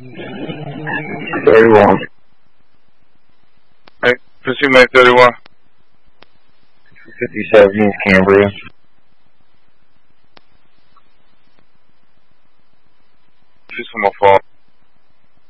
31. Hey, proceed May 31. 57 East Cambria. Just on my phone.